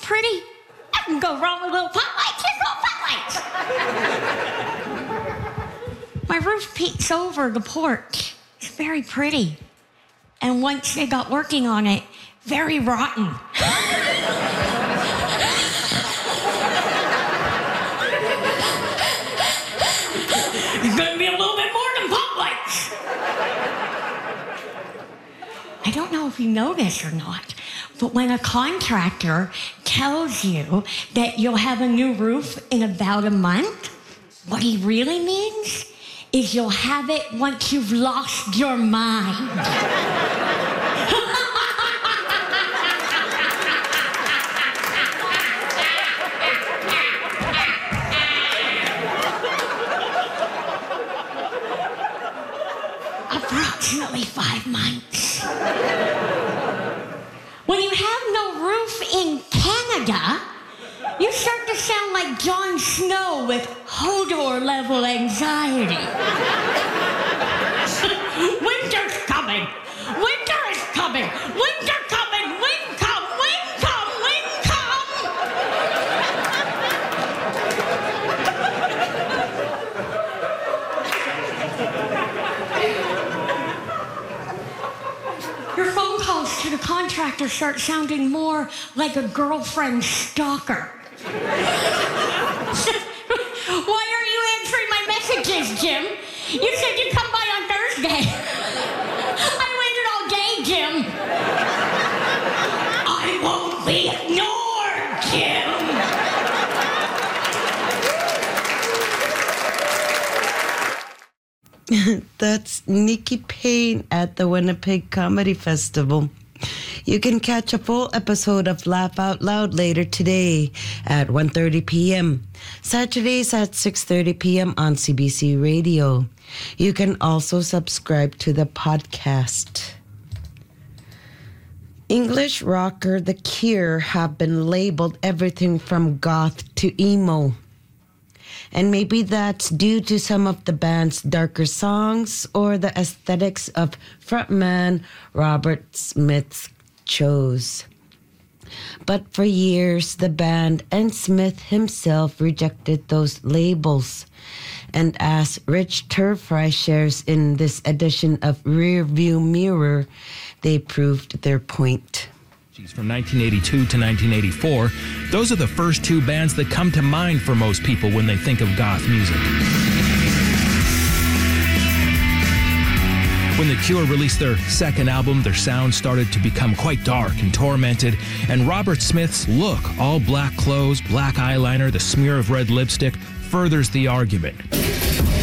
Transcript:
pretty. I can go wrong with little pot lights. Here's little pot lights. My roof peeks over the porch. It's very pretty. And once they got working on it, very rotten. It's gonna be a little bit more than pot lights. I don't know if you know this or not, but when a contractor tells you that you'll have a new roof in about a month, what he really means is you'll have it once you've lost your mind. Approximately 5 months. When you have no roof in Canada, you start to sound like Jon Snow with Hodor-level anxiety. Winter's coming! Winter is coming! Winter coming! Wind come! Wind come! Wind come! Your phone calls to the contractor start sounding more like a girlfriend stalker. Why aren't you answering my messages, Jim? You said you'd come by on Thursday. I waited all day, Jim. I won't be ignored, Jim. That's Nikki Payne at the Winnipeg Comedy Festival. You can catch a full episode of Laugh Out Loud later today at 1:30 p.m. Saturdays at 6:30 p.m. on CBC Radio. You can also subscribe to the podcast. English rocker The Cure have been labeled everything from goth to emo. And maybe that's due to some of the band's darker songs or the aesthetics of frontman Robert Smith's chose. But for years, the band and Smith himself rejected those labels. And as Rich Turfry shares in this edition of Rearview Mirror, they proved their point. From 1982 to 1984, those are the first two bands that come to mind for most people when they think of goth music. When The Cure released their second album, their sound started to become quite dark and tormented, and Robert Smith's look, all black clothes, black eyeliner, the smear of red lipstick, furthers the argument.